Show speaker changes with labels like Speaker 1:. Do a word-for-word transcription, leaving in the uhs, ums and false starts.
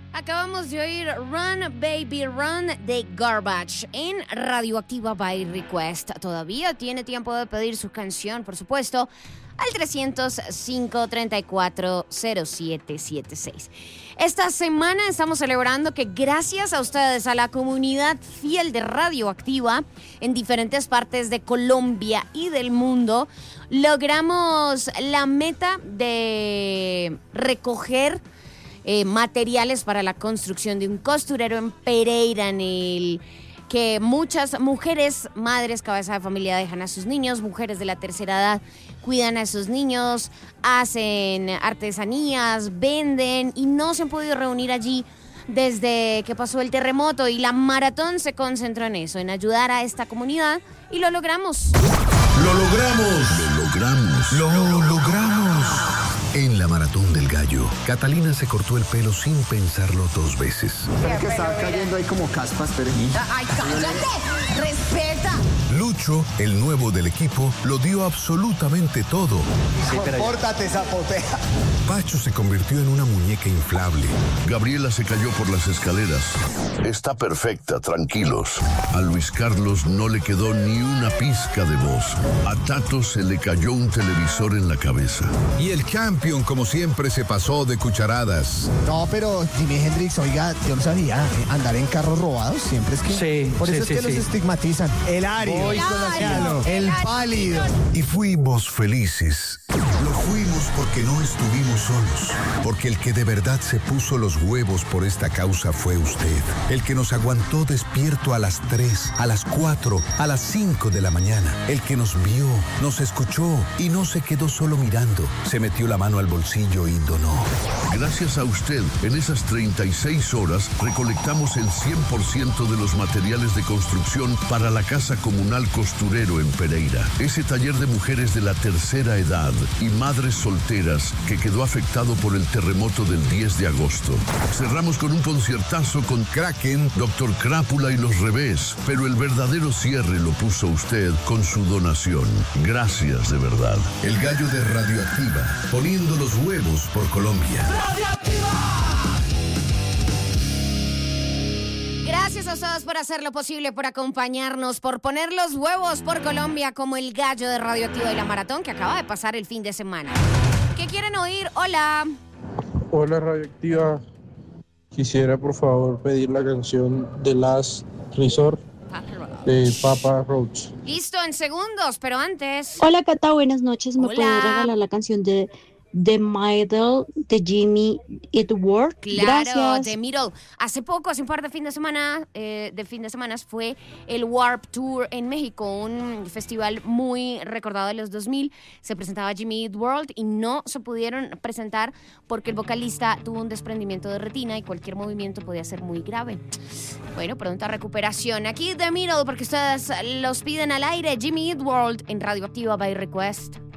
Speaker 1: Acabamos de oír Run Baby Run de Garbage en Radioactiva by Request. Todavía tiene tiempo de pedir su canción, por supuesto, al trescientos cinco, treinta y cuatro, cero siete siete seis. Esta semana estamos celebrando que gracias a ustedes, a la comunidad fiel de Radioactiva en diferentes partes de Colombia y del mundo, logramos la meta de recoger eh, materiales para la construcción de un costurero en Pereira, en el que muchas mujeres, madres, cabeza de familia, dejan a sus niños, mujeres de la tercera edad cuidan a sus niños, hacen artesanías, venden y no se han podido reunir allí desde que pasó el terremoto, y la maratón se concentró en eso, en ayudar a esta comunidad, y lo logramos.
Speaker 2: ¡Lo logramos! ¡Lo logramos! ¡Lo logramos! En la Maratón del Gallo, Catalina se cortó el pelo sin pensarlo dos veces.
Speaker 3: Es que estaba cayendo ahí como caspas, pero...
Speaker 1: ¡Ay, cállate! ¡Respeta!
Speaker 2: Lucho, el nuevo del equipo, lo dio absolutamente todo.
Speaker 3: Compórtate, zapotea.
Speaker 2: Pacho se convirtió en una muñeca inflable.
Speaker 4: Gabriela se cayó por las escaleras. Está perfecta, tranquilos. A Luis Carlos no le quedó ni una pizca de voz. A Tato se le cayó un televisor en la cabeza.
Speaker 2: Y el Champion, como siempre, se pasó de cucharadas.
Speaker 3: No, pero Jimi Hendrix, oiga, yo no sabía, eh, andar en carros robados siempre es que...
Speaker 5: Sí,
Speaker 3: Por
Speaker 5: sí,
Speaker 3: eso
Speaker 5: sí,
Speaker 3: es que
Speaker 5: sí.
Speaker 3: los estigmatizan. El Ario,
Speaker 5: Voy con la cielo.
Speaker 3: el pálido.
Speaker 2: Y fuimos felices. Lo fuimos porque no estuvimos solos. Porque el que de verdad se puso los huevos por esta causa fue usted. El que nos aguantó despierto a las tres, a las cuatro, a las cinco de la mañana. El que nos vio, nos escuchó y no se quedó solo mirando. Se metió la mano al bolsillo y donó.
Speaker 4: Gracias a usted, en esas treinta y seis horas recolectamos el cien por ciento de los materiales de construcción para la Casa Comunal Costurero en Pereira. Ese taller de mujeres de la tercera edad y madres solteras que quedó afectado por el terremoto del diez de agosto. Cerramos con un conciertazo con Kraken, Doctor Crápula y Los Revés, pero el verdadero cierre lo puso usted con su donación. Gracias de verdad.
Speaker 2: El Gallo de Radioactiva, poniendo los huevos por Colombia.
Speaker 1: Gracias a ustedes por hacer lo posible, por acompañarnos, por poner los huevos por Colombia, como el Gallo de Radioactiva y la Maratón que acaba de pasar el fin de semana. ¿Qué quieren oír? Hola.
Speaker 6: Hola, Radioactiva. Quisiera, por favor, pedir la canción The Last Resort de Papa Roach.
Speaker 1: Listo, en segundos, pero antes...
Speaker 7: Hola, Cata, buenas noches. ¿Me
Speaker 1: Hola.
Speaker 7: puedes regalar la canción de The Middle de Jimmy Eat World?
Speaker 1: Claro,
Speaker 7: Gracias.
Speaker 1: The Middle. Hace poco, hace un par de fin de semana, eh, de fin de semanas, fue el Warp Tour en México, un festival muy recordado de los dos mil. Se presentaba Jimmy Eat World y no se pudieron presentar porque el vocalista tuvo un desprendimiento de retina y cualquier movimiento podía ser muy grave. Bueno, pronta recuperación. Aquí The Middle, porque ustedes los piden al aire. Jimmy Eat World en Radioactiva by Request.